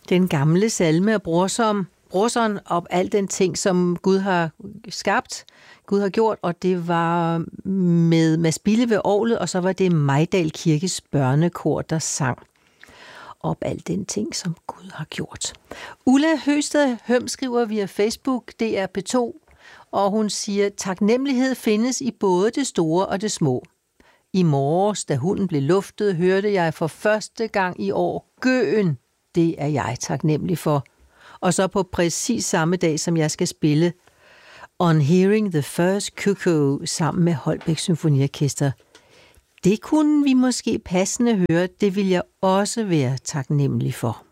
Den gamle salme af Brorson op al den ting, som Gud har skabt, Gud har gjort, og det var med Mads Bille ved orglet, og så var det Mejdal Kirkes børnekor, der sang op al den ting, som Gud har gjort. Ulla Høsted Høm skriver via Facebook, DR P2, og hun siger, taknemmelighed findes i både det store og det små. I morges, da hunden blev luftet, hørte jeg for første gang i år gøen. Det er jeg taknemmelig for. Og så på præcis samme dag, som jeg skal spille On Hearing the First Cuckoo sammen med Holbæk Symfoniorkester. Det kunne vi måske passende høre. Det vil jeg også være taknemmelig for.